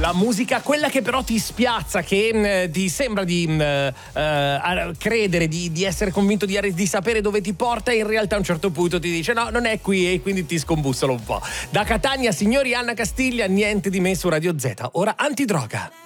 La musica, quella che però ti spiazza, che ti sembra di credere, di essere convinto di sapere dove ti porta, e in realtà a un certo punto ti dice no, non è qui, e quindi ti scombussola un po'. Da Catania, signori, Anna Castiglia, Niente di me su Radio Z. Ora Antidroga.